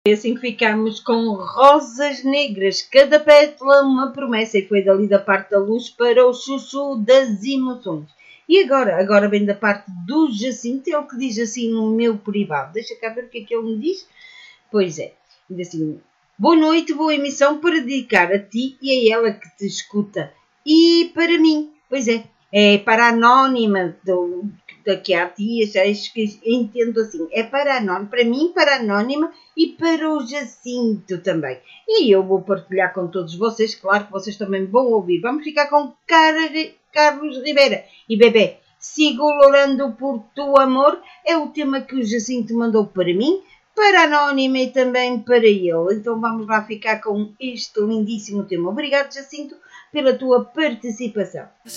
assim que ficamos com Rosas Negras, cada pétala uma promessa, e foi dali da parte da luz para o chuchu das emoções. E agora vem da parte do Jacinto, ele que diz assim no meu privado, deixa cá ver o que é que ele me diz. Pois é, diz assim: boa noite, boa emissão para dedicar a ti e a ela que te escuta. E para mim, pois é para a anónima daqui a dias, acho que entendo assim, é para anónima, para mim, para a anónima e para o Jacinto também. E eu vou partilhar com todos vocês, claro que vocês também vão ouvir. Vamos ficar com Carlos Ribeira e Bebê. Sigo orando por tu amor, é o tema que o Jacinto mandou para mim, para a anónima e também para ele. Então vamos lá ficar com este lindíssimo tema. Obrigado, Jacinto, pela tua participação.